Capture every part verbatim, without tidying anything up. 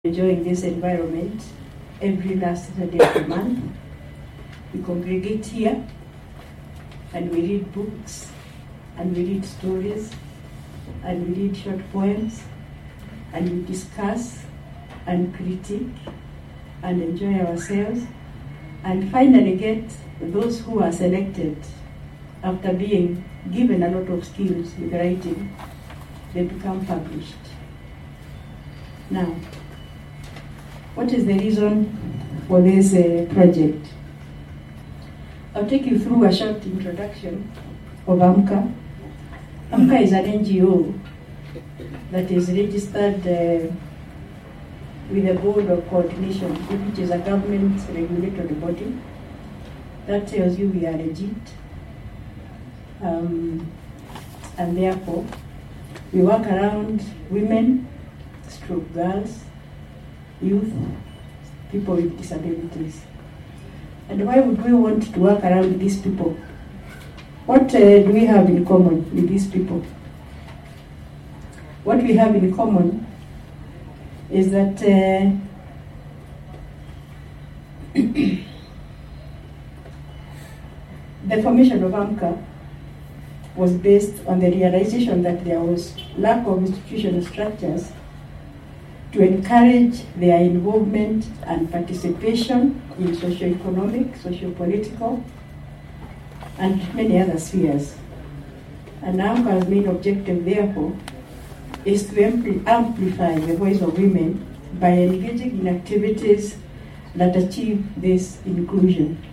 enjoying this environment every last Saturday of the month. We congregate here and we read books and we read stories and we read short poems and we discuss and critique and enjoy ourselves and finally get those who are selected after being given a lot of skills with writing, they become published. Now, what is the reason for this uh, project? I'll take you through a short introduction of AMCA. AMCA is an N G O that is registered uh, with the Board of Coordination, which is a government regulatory body. That tells you we are legit. Um, and therefore, we work around women, stroke girls, youth, people with disabilities. And why would we want to work around these people? What uh, do we have in common with these people? What we have in common is that uh, the formation of AMCA was based on the realization that there was lack of institutional structures to encourage their involvement and participation in socio-economic, socio-political, and many other spheres. And AMCA's main objective, therefore, is to ampli- amplify the voice of women by engaging in activities that achieve this inclusion.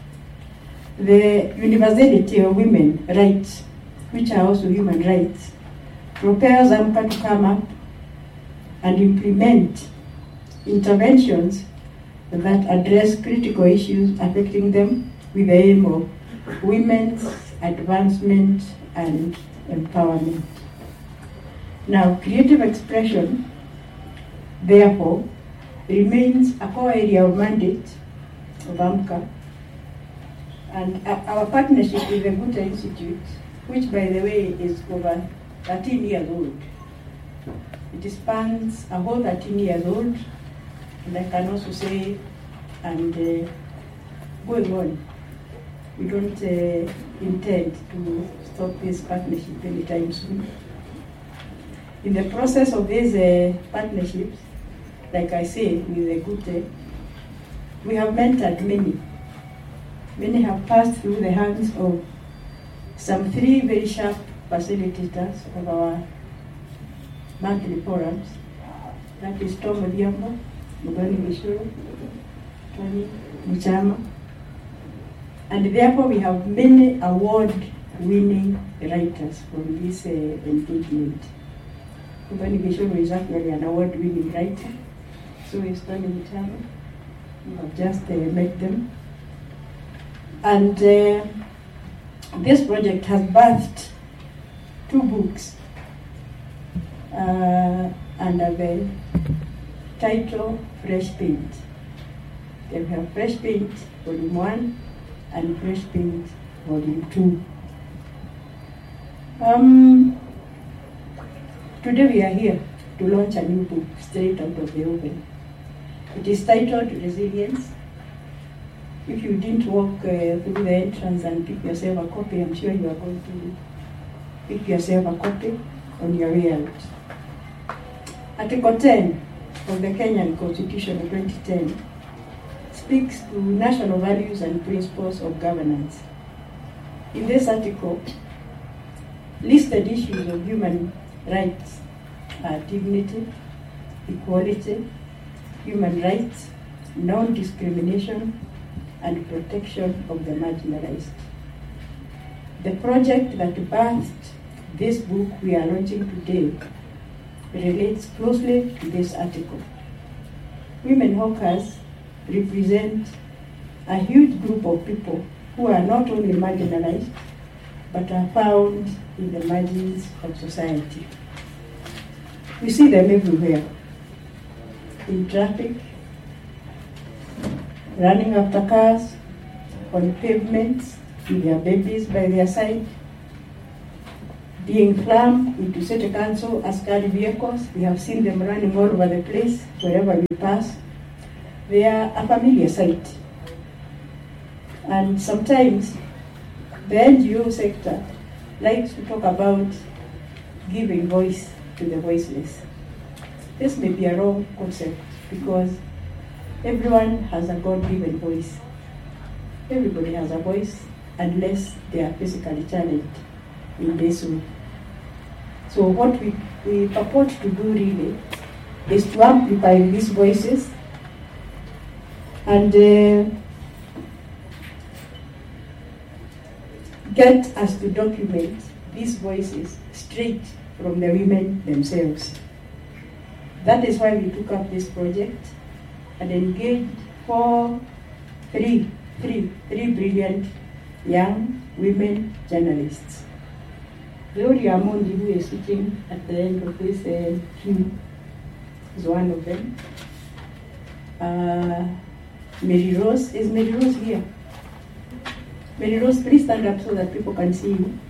The universality of women's rights, which are also human rights, propels AMCA to come up and implement interventions that address critical issues affecting them with the aim of women's advancement and empowerment. Now, creative expression, therefore, remains a core area of mandate of AMCA, and our partnership with the Guta Institute, which, by the way, is over thirteen years old. It spans a whole thirteen years old, and I can also say, and uh, going on, we don't uh, intend to stop this partnership anytime soon. In the process of these uh, partnerships, like I say, with the Gute, we have mentored many. Many have passed through the hands of some three very sharp facilitators of our monthly forums. That is Tom Odhiambo, Mugani Mishuru, Tony Muchama. And therefore we have many award-winning writers from this uh, engagement. Mugani Mishuru is actually an award-winning writer. So is Tony Muchama. We have just uh, met them. And uh, this project has birthed two books uh, under the title Fresh Paint. They have Fresh Paint Volume one and Fresh Paint Volume two. Um, today we are here to launch a new book straight out of the oven. It is titled Resilience. If you didn't walk uh, through the entrance and pick yourself a copy, I'm sure you are going to pick yourself a copy on your way out. Article ten of the Kenyan Constitution of twenty ten speaks to national values and principles of governance. In this article, listed issues of human rights are dignity, equality, human rights, non-discrimination, and protection of the marginalized. The project that birthed this book we are launching today relates closely to this article. Women hawkers represent a huge group of people who are not only marginalized, but are found in the margins of society. We see them everywhere, in traffic, running after cars, on pavements, with their babies by their side, being crammed into city council askari vehicles. We have seen them running all over the place wherever we pass. They are a familiar sight. And sometimes the N G O sector likes to talk about giving voice to the voiceless. This may be a wrong concept because everyone has a God-given voice. Everybody has a voice unless they are physically challenged in this way. So what we, we purport to do really is to amplify these voices and uh, get us to document these voices straight from the women themselves. That is why we took up this project and engaged four, three, three, three brilliant young women journalists. Gloria Amondi, who is sitting at the end of this uh, queue, is one of them. Uh, Mary Rose, is Mary Rose here? Mary Rose, please stand up so that people can see you.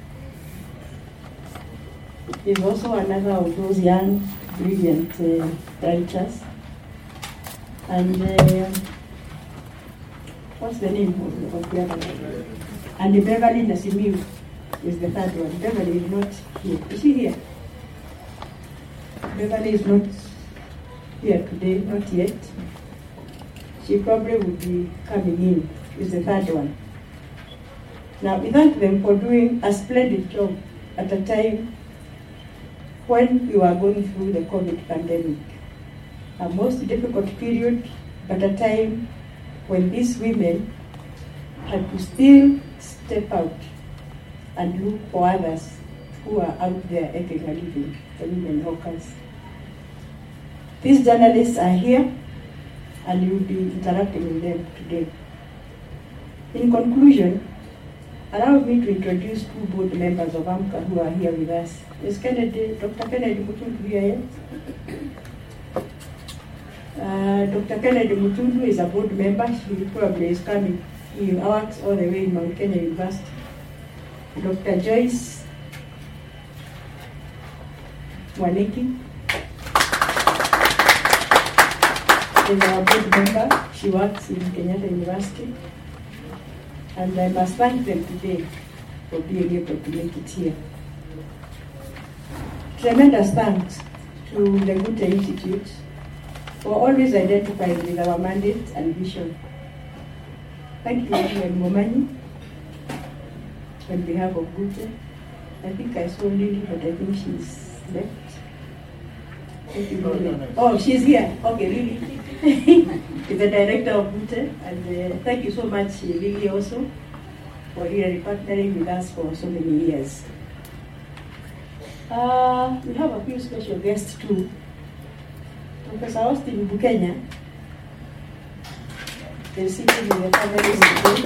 Is also another of those young, brilliant uh, writers. And uh, what's the name of, of the other one? And Beverly Nasimiu is the third one. Beverly is not here. Is she here? Beverly is not here today, not yet. She probably would be coming in, is the third one. Now, we thank them for doing a splendid job at a time when we were going through the COVID pandemic. A most difficult period, but a time when these women had to still step out and look for others who are out there making a living, the women hawkers. These journalists are here, and you will be interacting with them today. In conclusion, allow me to introduce two board members of AMCA who are here with us. Is Kennedy, Doctor Kennedy Mutundu here? Uh, Doctor Kennedy Mutundu is a board member. She probably is coming. He works all the way in Mount Kenya University. Doctor Joyce Waniki is our board member. She works in Kenyatta University. And I must thank them today for being able to make it here. Tremendous thanks to the Gute Institute for always identifying with our mandate and vision. Thank you, Lilian Momanyi, on behalf of Gute. I think I saw Lily, but I think she's left. Thank you, Lily. Oh, she's here. Okay, Lily. Is the director of Gute, and uh, thank you so much, Lily, also, for really partnering with us for so many years. Uh, we have a few special guests too. Professor Austin Bukenya is sitting in the panel.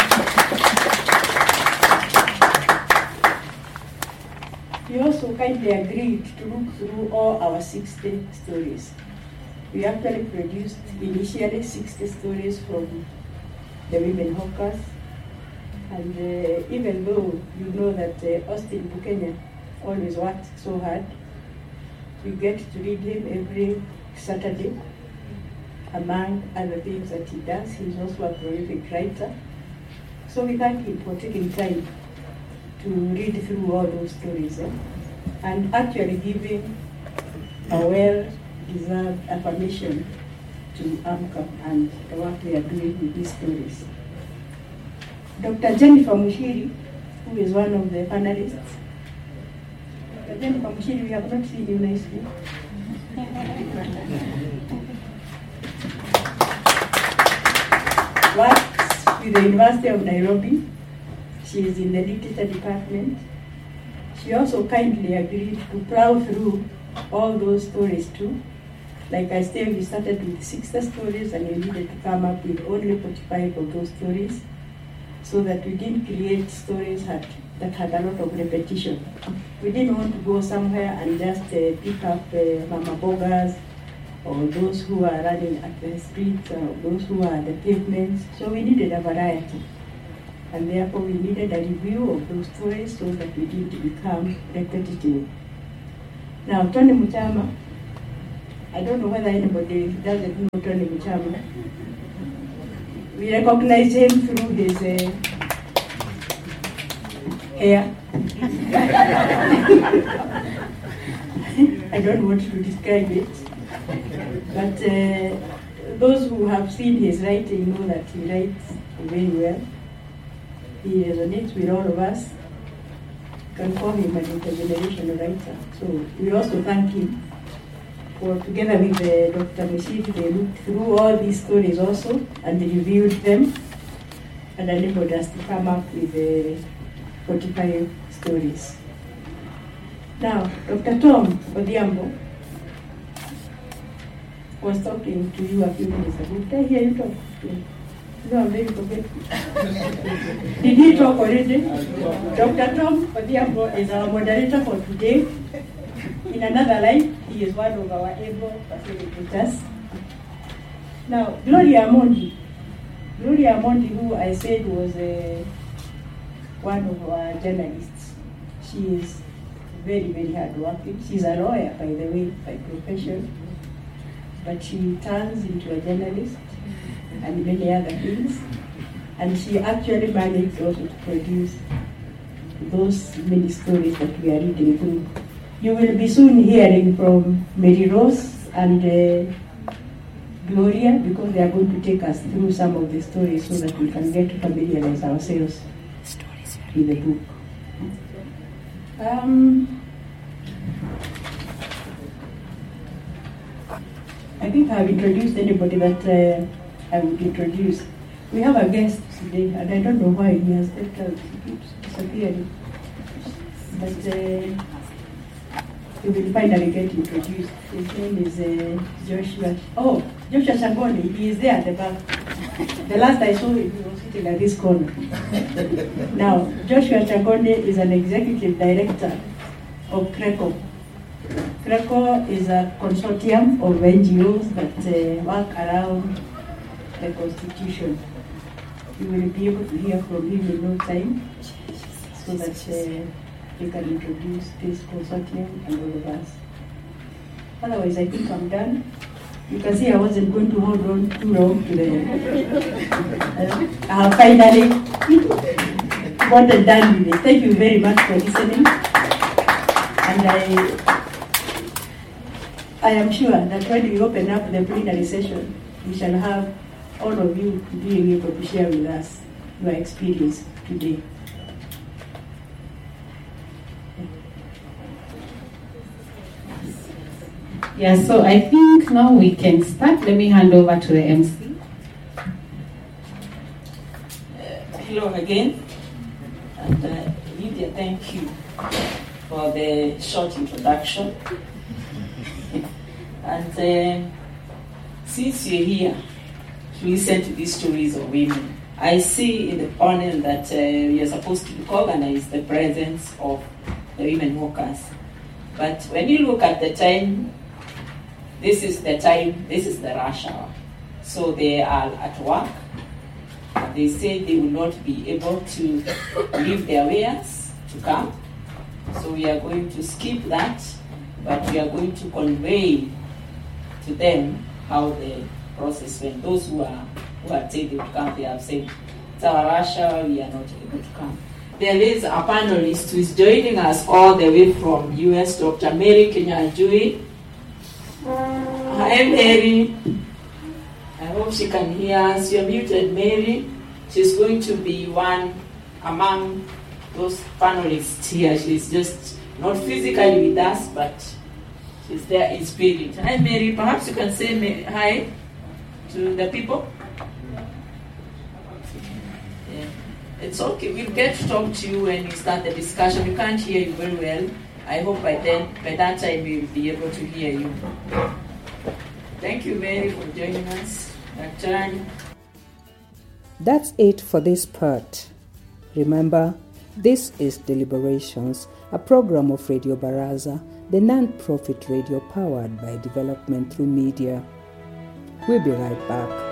He also kindly agreed to look through all our sixty stories. We actually produced initially sixty stories from the women hawkers. And uh, even though you know that uh, Austin Bukenya always worked so hard, we get to read him every Saturday. Among other things that he does, he's also a prolific writer. So we thank him for taking time to read through all those stories eh? and actually giving a well-deserved affirmation to AMCA and the work they are doing with these stories. Doctor Jennifer Mushiri, who is one of the panelists. Doctor Jennifer Mushiri, we have not seen you nicely. Works with the University of Nairobi. She is in the literature department. She also kindly agreed to plow through all those stories too. Like I said, we started with sixty stories and we needed to come up with only forty-five of those stories so that we didn't create stories that, that had a lot of repetition. We didn't want to go somewhere and just uh, pick up uh, mama boggers or those who are running at the streets or those who are at the pavements. So we needed a variety. and therefore we needed a review of those stories so that we didn't become repetitive. Now, Tony Muchama, I don't know whether anybody doesn't know Tony Muchama. We recognize him through his uh, hair. I don't want to describe it, but uh, those who have seen his writing know that he writes very well. He resonates with all of us. You can call him an intergenerational writer. So we also thank him for, together with uh, Doctor Mushiri, they looked through all these stories also and reviewed them and enabled us to come up with uh, forty-five stories. Now, Doctor Tom Odhiambo was talking to you a few minutes ago. Did I hear you talk? No, I'm very forgetful. Did he talk already? Doctor Tom Odhiambo is our moderator for today. In another life, he is one of our able facilitators. Now, Gloria Amondi. Gloria Amondi, who I said was uh, one of our journalists. She is very, very hardworking. She's a lawyer, by the way, by profession. But she turns into a journalist and many other things. And she actually managed also to produce those many stories that we are reading through. You will be soon hearing from Mary Rose and uh, Gloria, because they are going to take us through some of the stories so that we can get to familiarize ourselves with the book. Um, I think I've introduced anybody that uh, I would introduce. We have a guest today, and I don't know why he has left out. He keeps disappearing. But uh, he will finally get introduced. His name is uh, Joshua. Oh, Joshua Shangoni. He is there at the back. The last I saw him, he was sitting at this corner. Now, Joshua Shangoni is an executive director of CRECO. CRECO is a consortium of N G Os that uh, work around the Constitution. You will be able to hear from him in no time, so that uh, you can introduce this consortium and all of us. Otherwise, I think I'm done. You can see I wasn't going to hold on too long to the... Uh, I have finally gotten done with it. Thank you very much for listening. And I, I am sure that when we open up the plenary session, we shall have all of you being able to share with us your experience today. Yeah, so I think now we can start. Let me hand over to the M C. Uh, hello again. And uh, Lydia, thank you for the short introduction. And uh, since you're here to listen to these stories of women, I see in the panel that uh, we are supposed to recognize the presence of the women workers. But when you look at the time, this is the time, this is the rush hour. So they are at work. They say they will not be able to leave their wares to come. So we are going to skip that, but we are going to convey to them how the process went. Those who are who are said they would come, they have said, it's our rush hour, we are not able to come. There is a panelist who is joining us all the way from U S, Doctor Mary Kinyanjui. Hi, Mary. I hope she can hear us. You're muted, Mary. She's going to be one among those panelists here. She's just not physically with us, but she's there in spirit. Hi, Mary. Perhaps you can say hi to the people. Yeah. It's okay. We'll get to talk to you when we start the discussion. We can't hear you very well. I hope by then, by that time, we'll be able to hear you. Thank you, Mary, for joining us. Doctor Annie. That's it for this part. Remember, this is Deliberations, a program of Radio Baraza, the non-profit radio powered by development through media. We'll be right back.